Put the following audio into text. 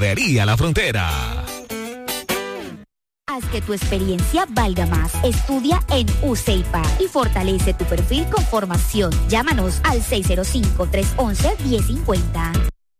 Panadería La Frontera. Haz que tu experiencia valga más. Estudia en UCEIPA y fortalece tu perfil con formación. Llámanos al 605-311-1050.